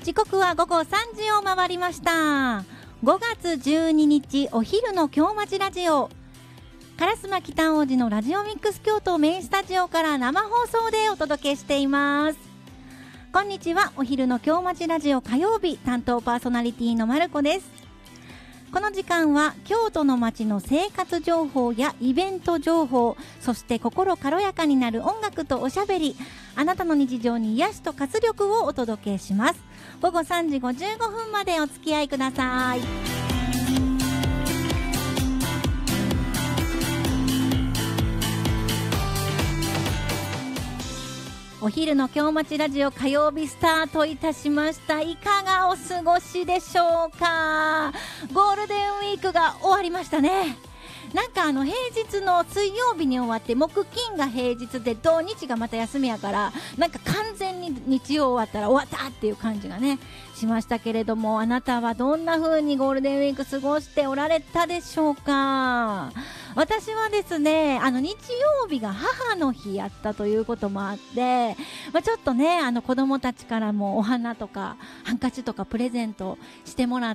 時刻は午後3時を回りました。5月12日お昼の京町ラジオ、烏丸北王子のラジオミックス京都メインスタジオから生放送でお届けしています。こんにちは。お昼の京町ラジオ火曜日担当パーソナリティのまるこです。この時間は京都の街の生活情報やイベント情報、そして心軽やかになる音楽とおしゃべり、あなたの日常に癒しと活力をお届けします。午後3時55分までお付き合いください。お昼の京町ラジオ火曜日スタートいたしました。いかがお過ごしでしょうか。ゴールデンウィークが終わりましたね。なんか平日の水曜日に終わって木金が平日で土日がまた休みやから、なんか完全に日曜終わったら終わったっていう感じがねしましたけれども、あなたはどんな風にゴールデンウィーク過ごしておられたでしょうか。私はですね、日曜日が母の日やったということもあって、ちょっとね子供たちからもお花とかハンカチとかプレゼントしてもらって、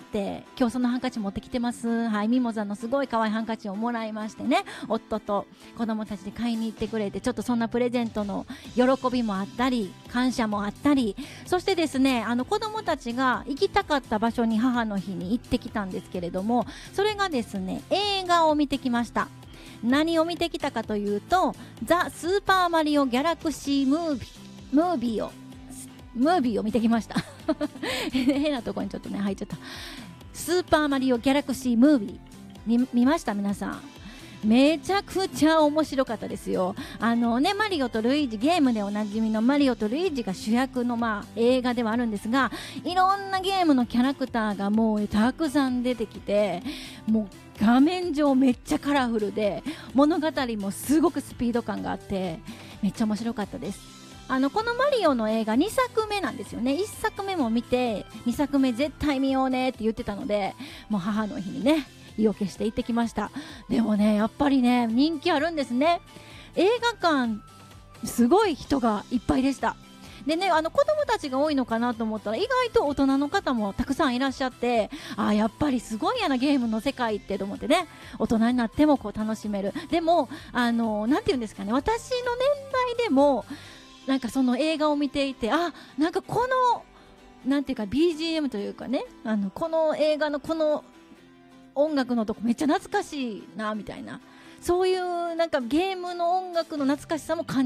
今日そのハンカチ持ってきてます。はい、ミモザのすごい可愛いハンカチをもらいましてね、夫と子供たちで買いに行ってくれて、ちょっとそんなプレゼントの喜びもあったり感謝もあったり、そしてですね子供たちが行きたかった場所に母の日に行ってきたんですけれども、それがですね映画を見てきました。何を見てきたかというと、ザ・スーパーマリオギャラクシームービーを見てきました変なとこにちょっとね入っちゃった。スーパーマリオギャラクシームービー見ました。皆さんめちゃくちゃ面白かったですよ。マリオとルイージ、ゲームでおなじみのマリオとルイージが主役の映画ではあるんですが、いろんなゲームのキャラクターがもうたくさん出てきて、もう画面上めっちゃカラフルで、物語もすごくスピード感があってめっちゃ面白かったです。このマリオの映画2作目なんですよね。1作目も見て2作目絶対見ようねって言ってたので、もう母の日にね意を決して行ってきました。でもねやっぱりね人気あるんですね。映画館すごい人がいっぱいでした。でね子供たちが多いのかなと思ったら、意外と大人の方もたくさんいらっしゃって、やっぱりすごいやなゲームの世界ってと思ってね、大人になってもこう楽しめる。でもなんていうんですかね、私の年代でもなんかその映画を見ていて、なんかこのなんていうか BGM というかね、この映画のこの音楽のとこめっちゃ懐かしいなみたいな、そういうなんかゲームの音楽の懐かしさも感じ